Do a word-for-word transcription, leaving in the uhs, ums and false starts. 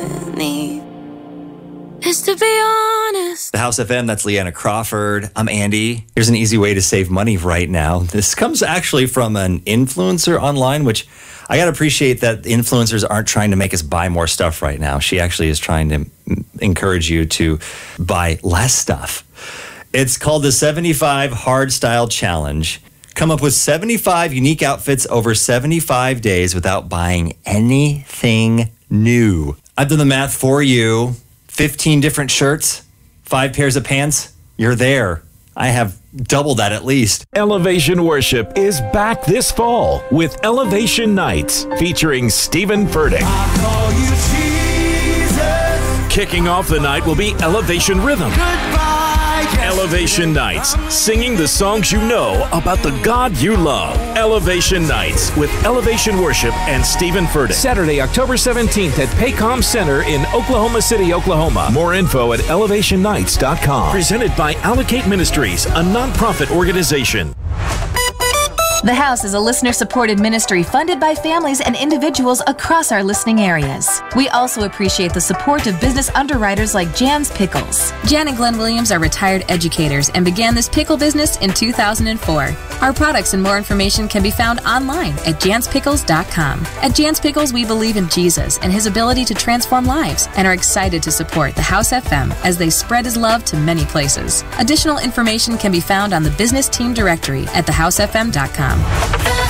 need is to be honest. The House F M, that's Leanna Crawford. I'm Andy. Here's an easy way to save money right now. This comes actually from an influencer online, which I got to appreciate that influencers aren't trying to make us buy more stuff right now. She actually is trying to encourage you to buy less stuff. It's called the seventy-five Hard Style Challenge. Come up with seventy-five unique outfits over seventy-five days without buying anything new. I've done the math for you. fifteen different shirts, five pairs of pants. You're there. I have double that at least. Elevation Worship is back this fall with Elevation Nights featuring Stephen Furtick. I call you Jesus. Kicking off the night will be Elevation Rhythm. Goodbye, yes. Elevation Nights, singing the songs you know about the God you love. Elevation Nights with Elevation Worship and Stephen Furtick. Saturday, October seventeenth at Paycom Center in Oklahoma City, Oklahoma. More info at elevation nights dot com. Presented by Allocate Ministries, a nonprofit organization. The House is a listener-supported ministry funded by families and individuals across our listening areas. We also appreciate the support of business underwriters like Jan's Pickles. Jan and Glenn Williams are retired educators and began this pickle business in two thousand four. Our products and more information can be found online at jans pickles dot com. At Jan's Pickles, we believe in Jesus and His ability to transform lives and are excited to support the House F M as they spread His love to many places. Additional information can be found on the business team directory at the house f m dot com.